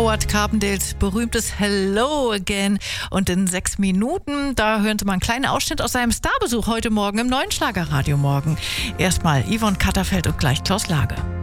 Howard Carpendales berühmtes Hello Again. Und in 6 Minuten, da hören Sie mal einen kleinen Ausschnitt aus seinem Starbesuch heute Morgen im neuen Schlagerradio Morgen. Erstmal Yvonne Katterfeld und gleich Klaus Lage.